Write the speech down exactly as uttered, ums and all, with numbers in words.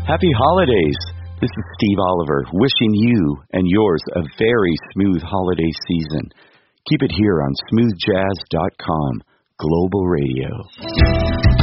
Happy holidays. This is Steve Oliver wishing you and yours a very smooth holiday season. Keep it here on smooth jazz dot com, Global Radio.